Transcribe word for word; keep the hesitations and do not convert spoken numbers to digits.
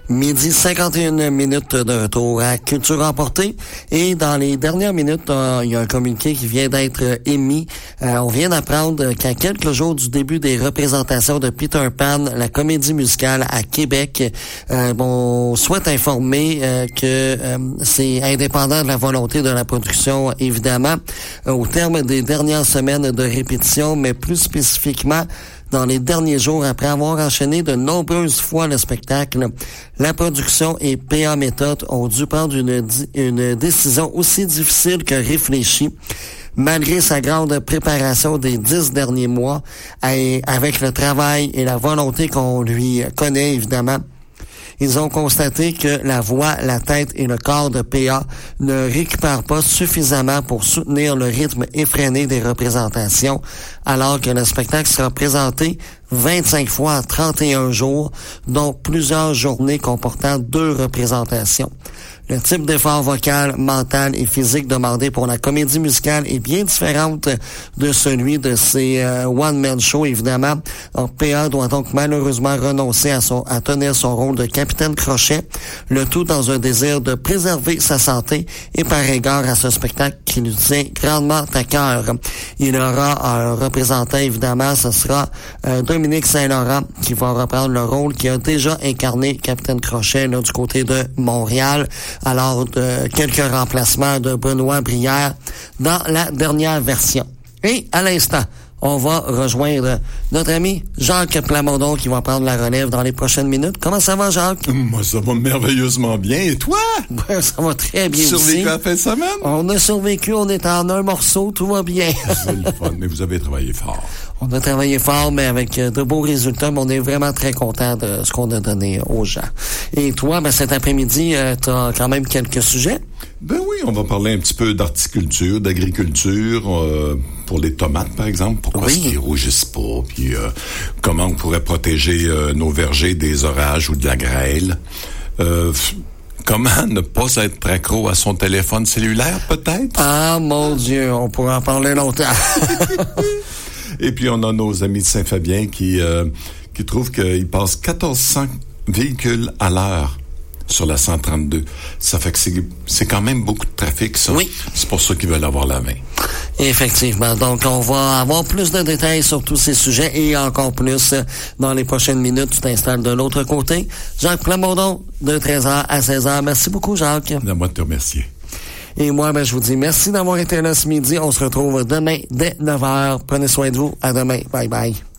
Midi cinquante et une minutes de retour à Culture Emportée. Et dans les dernières minutes, euh, il y a un communiqué qui vient d'être euh, émis. Euh, on vient d'apprendre qu'à quelques jours du début des représentations de Peter Pan, la comédie musicale à Québec, euh, bon, on souhaite informer euh, que euh, c'est indépendant de la volonté de la production, évidemment, euh, au terme des dernières semaines de répétition, mais plus spécifiquement, dans les derniers jours, après avoir enchaîné de nombreuses fois le spectacle, la production et P A Méthode ont dû prendre une, une décision aussi difficile que réfléchie, malgré sa grande préparation des dix derniers mois, et avec le travail et la volonté qu'on lui connaît, évidemment. Ils ont constaté que la voix, la tête et le corps de P A ne récupèrent pas suffisamment pour soutenir le rythme effréné des représentations, alors que le spectacle sera présenté vingt-cinq fois en trente et un jours, dont plusieurs journées comportant deux représentations. Le type d'effort vocal, mental et physique demandé pour la comédie musicale est bien différente de celui de ces euh, one-man shows, évidemment. Donc, P A doit donc malheureusement renoncer à, son, à tenir son rôle de capitaine Crochet, le tout dans un désir de préserver sa santé et par égard à ce spectacle qui lui tient grandement à cœur. Il aura un représentant, évidemment, ce sera euh, Dominique Saint-Laurent qui va reprendre le rôle qui a déjà incarné capitaine Crochet là, du côté de Montréal. Alors, de quelques remplacements de Benoît Brière dans la dernière version. Et à l'instant, on va rejoindre notre ami Jacques Plamondon qui va prendre la relève dans les prochaines minutes. Comment ça va, Jacques? Moi, ça va merveilleusement bien. Et toi? Ben, ça va très bien aussi. Survécu à la fin de semaine? On a survécu, on est en un morceau, tout va bien. C'est le fun, mais vous avez travaillé fort. On a travaillé fort, mais avec de beaux résultats, mais on est vraiment très content de ce qu'on a donné aux gens. Et toi, ben, cet après-midi, euh, tu as quand même quelques sujets? Ben oui, on va parler un petit peu d'horticulture, d'agriculture, euh, pour les tomates, par exemple. Pourquoi oui. est-ce qu'ils rougissent pas? Puis euh, comment on pourrait protéger euh, nos vergers des orages ou de la grêle? Euh, Comment ne pas être accro à son téléphone cellulaire, peut-être? Ah, mon Dieu, on pourrait en parler longtemps. Et puis, on a nos amis de Saint-Fabien qui euh, qui trouvent qu'ils passent quatorze cents véhicules à l'heure sur la cent trente-deux. Ça fait que c'est, c'est quand même beaucoup de trafic, ça. Oui. C'est pour ça qu'ils veulent avoir la main. Effectivement. Donc, on va avoir plus de détails sur tous ces sujets et encore plus dans les prochaines minutes. Tu t'installes de l'autre côté. Jacques Plamondon, de treize heures à seize heures. Merci beaucoup, Jacques. À moi de te remercier. Et moi, ben, je vous dis merci d'avoir été là ce midi. On se retrouve demain dès neuf heures. Prenez soin de vous. À demain. Bye bye.